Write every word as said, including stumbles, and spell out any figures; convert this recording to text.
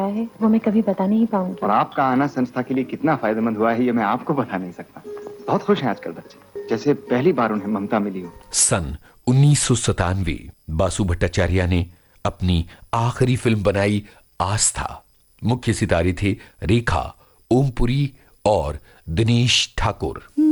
है वो मैं कभी बता नहीं पाऊंगी। और आपका आना संस्था के लिए कितना फायदेमंद हुआ है ये मैं आपको बता नहीं सकता। बहुत खुश हैं आजकल बच्चे, जैसे पहली बार उन्हें ममता मिली हो। सन उन्नीस सौ सतानवे बासु भट्टाचार्य ने अपनी आखिरी फिल्म बनाई आस्था। मुख्य सितारे थे रेखा, ओमपुरी और दिनेश ठाकुर।